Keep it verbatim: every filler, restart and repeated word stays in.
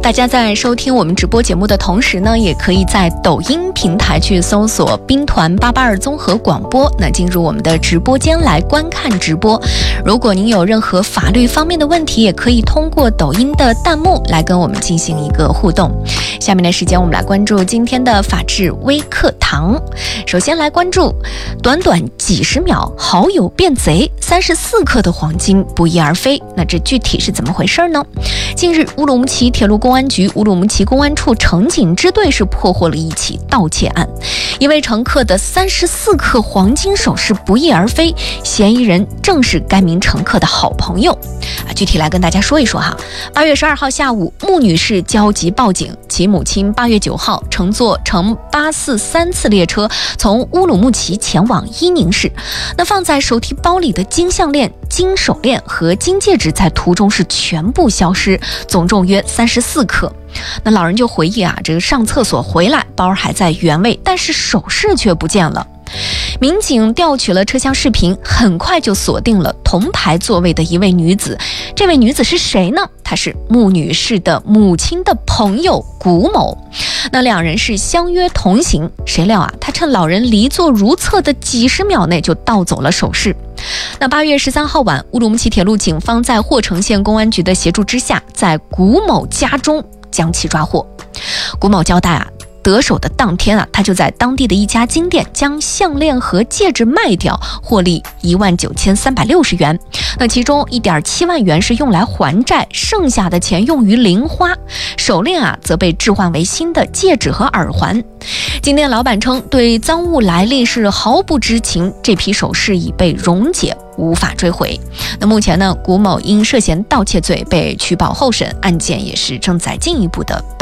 大家在收听我们直播节目的同时呢，也可以在抖音平台去搜索兵团八八二综合广播，那进入我们的直播间来观看直播。如果您有任何法律方面的问题，也可以通过抖音的弹幕来跟我们进行一个互动。下面的时间我们来关注今天的法治微课堂。首先来关注短短几十秒好友变贼，三十四克的黄金不翼而飞，那这具体是怎么回事呢？近日乌鲁木齐铁路公安局乌鲁木齐公安处城警支队是破获了一起盗窃案，一位乘客的三十四克黄金首饰不翼而飞，嫌疑人正是该名乘客的好朋友啊。具体来跟大家说一说哈。八月十二号下午，穆女士焦急报警，其母亲八月九号乘坐乘八四三次列车从乌鲁木齐前往伊宁市，那放在手提包里的金项链、金手链和金戒指在途中是全部消失，总重约三十四克。那老人就回忆啊，这个上厕所回来，包还在原位，但是首饰却不见了。民警调取了车厢视频，很快就锁定了同排座位的一位女子。这位女子是谁呢？她是穆女士的母亲的朋友古某。那两人是相约同行，谁料啊，她趁老人离座如厕的几十秒内就盗走了首饰。那八月十三号晚，乌鲁木齐铁路警方在霍城县公安局的协助之下，在古某家中将其抓获。古某交代啊，得手的当天啊，他就在当地的一家金店将项链和戒指卖掉，获利一万九千三百六十元。那其中一点七万元是用来还债，剩下的钱用于零花。手链啊，则被置换为新的戒指和耳环。金店老板称，对赃物来历是毫不知情，这批首饰已被溶解，无法追回。那目前呢，古某因涉嫌盗窃罪被取保候审，案件也是正在进一步的